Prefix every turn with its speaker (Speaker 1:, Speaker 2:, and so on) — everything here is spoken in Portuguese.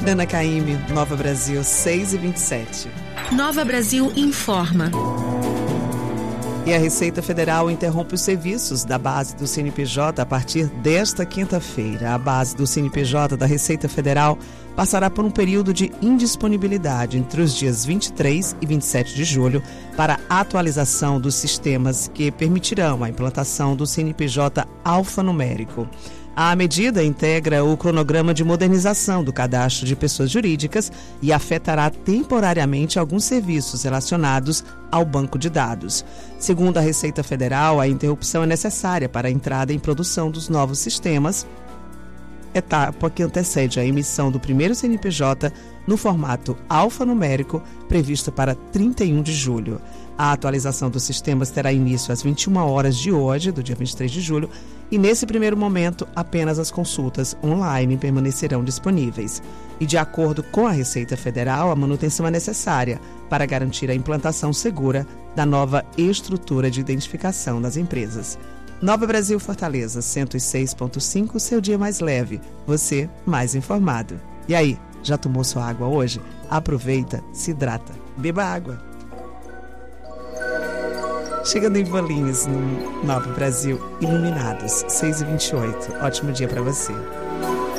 Speaker 1: Dana Caymmi, Nova Brasil, 6h27.
Speaker 2: Nova Brasil informa.
Speaker 1: E a Receita Federal interrompe os serviços da base do CNPJ a partir desta quinta-feira. A base do CNPJ da Receita Federal passará por um período de indisponibilidade entre os dias 23 e 27 de julho para atualização dos sistemas que permitirão a implantação do CNPJ alfanumérico. A medida integra o cronograma de modernização do cadastro de pessoas jurídicas e afetará temporariamente alguns serviços relacionados ao banco de dados. Segundo a Receita Federal, a interrupção é necessária para a entrada em produção dos novos sistemas, etapa que antecede a emissão do primeiro CNPJ no formato alfanumérico, prevista para 31 de julho. A atualização dos sistemas terá início às 21 horas de hoje, do dia 23 de julho, e nesse primeiro momento apenas as consultas online permanecerão disponíveis. E de acordo com a Receita Federal, a manutenção é necessária para garantir a implantação segura da nova estrutura de identificação das empresas. Nova Brasil Fortaleza, 106.5, seu dia mais leve, você mais informado. E aí, já tomou sua água hoje? Aproveita, se hidrata, beba água. Chegando em Bolinhos, no Nova Brasil, iluminados, 6h28. Ótimo dia para você.